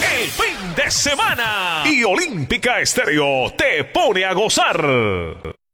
el fin de semana. Y Olímpica Estéreo te pone a gozar.